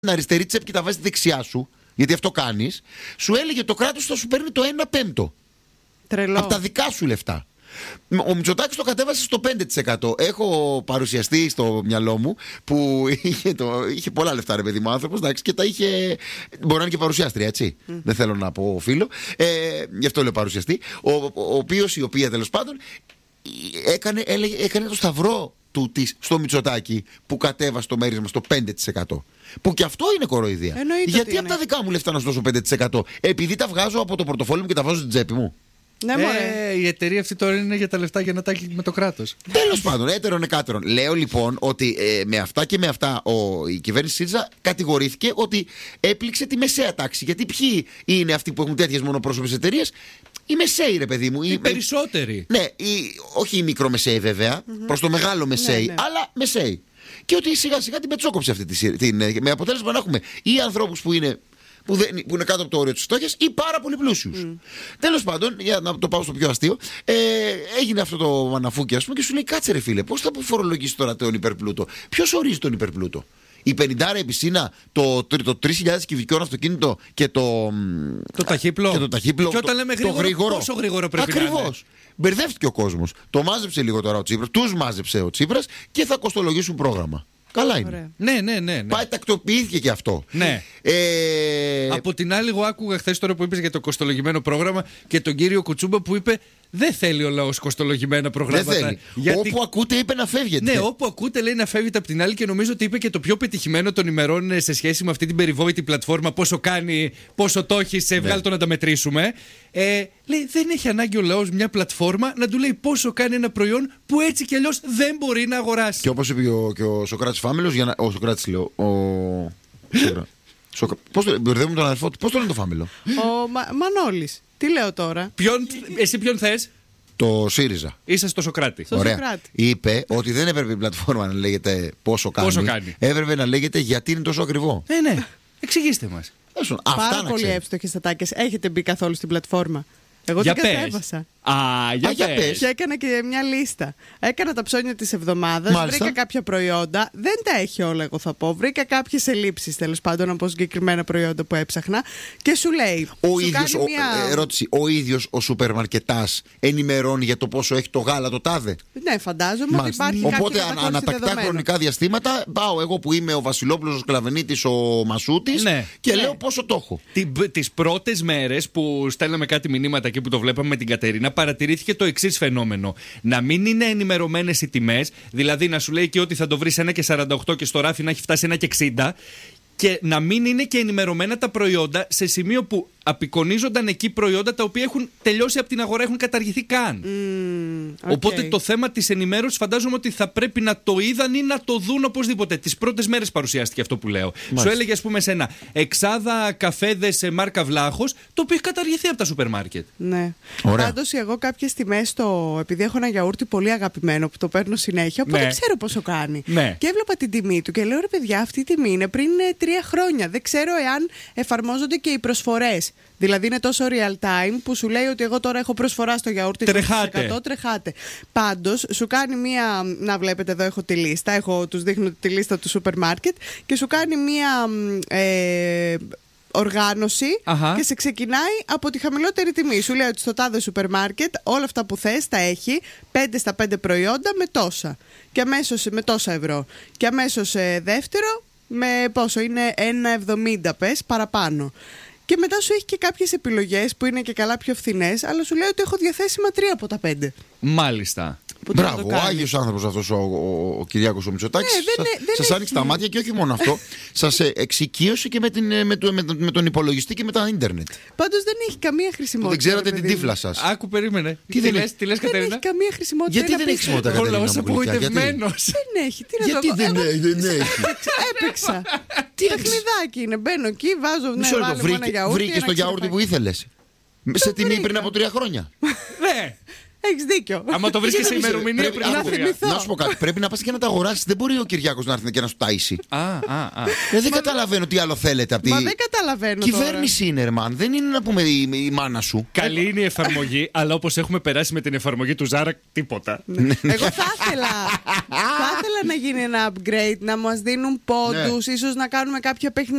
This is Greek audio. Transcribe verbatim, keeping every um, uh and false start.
την αριστερή τσέπη και τα βάζει στη δεξιά σου, γιατί αυτό κάνεις, σου έλεγε το κράτος θα σου παίρνει το ένα πέμπτο. Τρελό. Από τα δικά σου λεφτά. Ο Μητσοτάκης το κατέβασε στο πέντε τοις εκατό. Έχω παρουσιαστεί στο μυαλό μου που είχε, το, είχε πολλά λεφτά, ρε παιδί μου, άνθρωπος, εντάξει, και τα είχε. Μπορεί να είναι και παρουσιάστρια, έτσι. Mm. Δεν θέλω να πω φίλο. Ε, γι' αυτό λέω παρουσιαστή. Ο, ο, ο οποίος, η οποία τέλος πάντων έκανε, έλεγε, έκανε το σταυρό του της στο Μητσοτάκη που κατέβασε το μέρισμα στο πέντε τοις εκατό. Που και αυτό είναι κοροϊδία. Εννοείται. Γιατί από τα δικά μου λεφτά να σου δώσω πέντε τοις εκατό? Επειδή τα βγάζω από το πορτοφόλι μου και τα βάζω στην τσέπη μου. Ναι, ε, η εταιρεία αυτή τώρα είναι για τα λεφτά για να τα έχει με το κράτος. Τέλος πάντων, έτερον εκάτερον. Λέω λοιπόν ότι ε, με αυτά και με αυτά ο, η κυβέρνηση ΣΥΡΙΖΑ κατηγορήθηκε ότι έπληξε τη μεσαία τάξη. Γιατί ποιοι είναι αυτοί που έχουν τέτοιες μονοπρόσωπες εταιρείες? Οι μεσαίοι, ρε παιδί μου. Οι, οι περισσότεροι. Ναι, οι, όχι οι μικρομεσαίοι βέβαια, mm-hmm. προς το μεγάλο μεσαίοι, ναι, ναι. αλλά μεσαίοι. Και ότι σιγά σιγά την πετσόκοψε αυτή τη, την, με αποτέλεσμα να έχουμε ή ανθρώπους που είναι. Που, δεν, που είναι κάτω από το όριο της φτώχειας ή πάρα πολύ πλούσιους. Mm. Τέλος πάντων, για να το πάω στο πιο αστείο, ε, έγινε αυτό το μαναφούκι, ας πούμε, και σου λέει: κάτσε ρε φίλε, πώς θα φορολογήσει τώρα τον υπερπλούτο? Ποιος ορίζει τον υπερπλούτο? Η πενηντάρα η πισίνα, το, το, το τρεις χιλιάδες κυβικών αυτοκίνητο και το. Το ταχύπλο. Και, το ταχύπλο, και όταν λέμε γρήγορο, γρήγορο, πόσο γρήγορο πρέπει ακριβώς. να είναι? Μπερδεύτηκε ο κόσμος. Το μάζεψε λίγο τώρα ο Τσίπρας, τους μάζεψε ο Τσίπρας και θα κοστολογήσουν πρόγραμμα. Καλά είναι. Ναι, ναι, ναι, ναι. Πάει, τακτοποιήθηκε και αυτό. Ναι. Ε... Από την άλλη, εγώ άκουγα χθες τώρα που είπες για το κοστολογημένο πρόγραμμα και τον κύριο Κουτσούμπα που είπε δεν θέλει ο λαός κοστολογημένα προγράμματα. Δεν θέλει. Γιατί... Όπου ακούτε είπε να φεύγετε. Ναι, όπου ακούτε λέει να φεύγετε από την άλλη και νομίζω ότι είπε και το πιο πετυχημένο των ημερών σε σχέση με αυτή την περιβόητη πλατφόρμα. Πόσο κάνει, πόσο το έχει, σε βγάλει το να τα μετρήσουμε. Ε, λέει δεν έχει ανάγκη ο λαός μια πλατφόρμα να του λέει πόσο κάνει ένα προϊόν που έτσι κι αλλιώς δεν μπορεί να αγοράσει. Και όπως είπε ο, και ο Σοκράτης Φάμελος, για να... ο Σοκράτης λέω. Ο... Σοκρα... Πώς το μπερδεύουμε τον αδερφό του, πώς το λένε το Φάμελο? Ο Μα... Μανώλης. Τι λέω τώρα? Ποιον... Εσύ ποιον θες? Το ΣΥΡΙΖΑ. Είσαι στο Σοκράτη. Στο Ωραία. Σοκράτη. Είπε ότι δεν έπρεπε η πλατφόρμα να λέγεται πόσο κάνει. Πόσο κάνει. Έπρεπε να λέγεται γιατί είναι τόσο ακριβό. Ναι, ναι. Εξηγήστε μας. Πάρα πολύ εύστοχες ατάκες. Έχετε μπει καθόλου στην πλατφόρμα? Εγώ για την πες. κατέβασα. Α, για, Α, για πες. πες. Και έκανα και μια λίστα. Έκανα τα ψώνια της εβδομάδας. Μάλιστα. Βρήκα κάποια προϊόντα. Δεν τα έχει όλα, εγώ θα πω. Βρήκα κάποιες ελλείψεις τέλος πάντων από συγκεκριμένα προϊόντα που έψαχνα. Και σου λέει. Ο σου ίδιος, κάνει ο, μια... ερώτηση, ο ίδιος ο σούπερ μαρκετάς ενημερώνει για το πόσο έχει το γάλα το τάδε? Ναι, φαντάζομαι ότι υπάρχει. Οπότε κάποια ανα, ανατακτά δεδομένο. χρονικά διαστήματα πάω εγώ που είμαι ο Βασιλόπουλος, ο Σκλαβενίτης, ο Μασούτης, ναι. και ναι. λέω πόσο το έχω. Τις πρώτες μέρες που στέλναμε κάτι μηνύματα και που το βλέπαμε με την Κατερίνα, παρατηρήθηκε το εξής φαινόμενο. Να μην είναι ενημερωμένες οι τιμές, δηλαδή να σου λέει και ότι θα το βρεις ένα και σαράντα οκτώ και στο ράφι να έχει φτάσει ένα και εξήντα, και να μην είναι και ενημερωμένα τα προϊόντα σε σημείο που απεικονίζονταν εκεί προϊόντα τα οποία έχουν τελειώσει από την αγορά, έχουν καταργηθεί καν. Mm, okay. Οπότε το θέμα της ενημέρωσης φαντάζομαι ότι θα πρέπει να το είδαν ή να το δουν οπωσδήποτε. Τις πρώτες μέρες παρουσιάστηκε αυτό που λέω. Μάλιστα. Σου έλεγε, ας πούμε, σένα εξάδα καφέδες σε μάρκα Βλάχος, το οποίο έχει καταργηθεί από τα σούπερ μάρκετ. Ναι. Πάντως, εγώ κάποιες τιμές, το... επειδή έχω ένα γιαούρτι πολύ αγαπημένο που το παίρνω συνέχεια, οπότε ναι. ξέρω πόσο κάνει. Ναι. Και έβλεπα την τιμή του και λέω, ρε παιδιά, αυτή η τιμή είναι πριν τρία χρόνια. Δεν ξέρω εάν εφαρμόζονται και οι προσφορές. Δηλαδή είναι τόσο real time που σου λέει ότι εγώ τώρα έχω προσφορά στο γιαούρτι. Τρεχάτε. Τρεχάτε. Πάντως σου κάνει μία. Να βλέπετε εδώ έχω τη λίστα. Έχω, τους δείχνω τη λίστα του σούπερ μάρκετ και σου κάνει μία. Ε, οργάνωση. Αχα. Και σε ξεκινάει από τη χαμηλότερη τιμή. Σου λέει ότι στο τάδε σούπερ μάρκετ όλα αυτά που θες τα έχει πέντε στα πέντε προϊόντα με τόσα. Και αμέσως με τόσα ευρώ. Και αμέσως ε, δεύτερο με πόσο είναι ένα εβδομήντα πες παραπάνω. Και μετά σου έχει και κάποιες επιλογές που είναι και καλά πιο φθηνές, αλλά σου λέει ότι έχω διαθέσιμα τρία από τα πέντε. Μάλιστα. Μπράβο, ο Άγιος άνθρωπος αυτός ο, ο, ο Κυριάκος ο Μητσοτάκης. Ναι, σας έχει... άνοιξε τα μάτια και όχι μόνο αυτό. Σας εξοικείωσε και με, την, με, το, με, με τον υπολογιστή και με τα ίντερνετ. Πάντως δεν έχει καμία χρησιμότητα. Δεν ξέρατε την τύφλα σας. Άκου, περίμενε. Τι, τι δεν λες, τι λες, Κατερίνα? Δεν έχει καμία χρησιμότητα. Γιατί δεν έχει χρησιμότητα, Κατερίνα? Ο λαός απογοητευμένος. Δεν έχει. Τι να γιατί το... δεν, Εγώ... δεν έχει. Έπαιξα. Τι παιχνιδάκι είναι. Μπαίνω εκεί, βάζω ναι, βάλω βρήκε, ένα γιαούρτι. Βρήκες το γιαούρτι που ήθελες. Σε τιμή πριν από τρία χρόνια. Ναι. Έχεις δίκιο. Άμα το βρεις και σε ημερομηνία πριν να θυμηθώ. Να σου πω κάτι. Πρέπει να πας και να τα αγοράσεις. Δεν μπορεί ο Κυριάκος να έρθει και να σου ταΐσει. Α, α, α. Δεν καταλαβαίνω τι άλλο θέλετε από τη. Μα δεν καταλαβαίνω. Κυβέρνηση είναι, Ερμαν. Δεν είναι να πούμε η, η μάνα σου. Καλή είναι η εφαρμογή, αλλά όπως έχουμε περάσει με την εφαρμογή του Ζάρα, τίποτα. Εγώ θα ήθελα. Θα ήθελα να γίνει ένα upgrade, να μας δίνουν πόντους, ίσως να κάνουμε κάποια παιχνίδια.